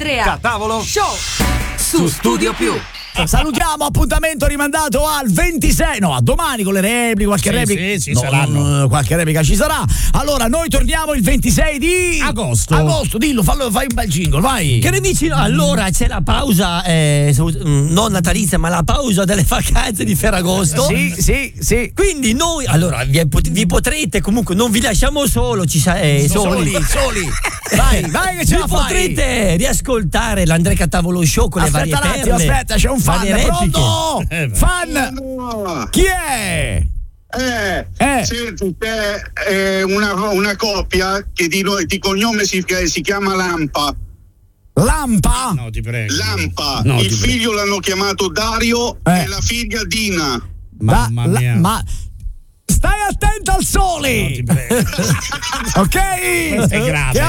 Andrea Tavolo Show su Studio Più. Salutiamo, appuntamento rimandato al 26, no, a domani con le repliche, qualche replica. Sì, saranno. Qualche replica ci sarà. Allora, noi torniamo il 26 di agosto, dillo, fai un bel jingle, vai. Che ne dici? Allora c'è la pausa, non natalizia, ma la pausa delle vacanze di Ferragosto. Sì. Quindi noi, allora, vi potrete, comunque non vi lasciamo solo, soli. Vai che ce la fai. Potrete riascoltare l'Andrea Cattavolo Show con le varie perle. Aspetta, c'è un fan, varie pronto? Fan, chi è? Senti, c'è una coppia che di cognome si chiama Lampa. Lampa? No, ti prego. Lampa. No, Il figlio l'hanno chiamato Dario e la figlia Dina. Mamma mia. Ma stai attento al sole. No, ti prego. Ok? Questo è grave.